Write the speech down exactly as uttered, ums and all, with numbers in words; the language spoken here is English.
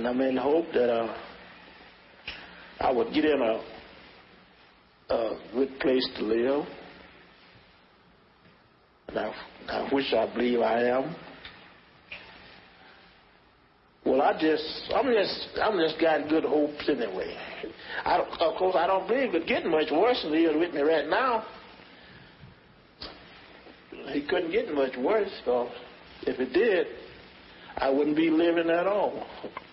And I'm in hope that uh, I would get in a, a good place to live. And I, I wish I believe I am. Well, I just, I'm just, I'm just got good hopes anyway. I don't, of course, I don't believe it's getting much worse than it is with me right now. He couldn't get much worse, because if it did, I wouldn't be living at all.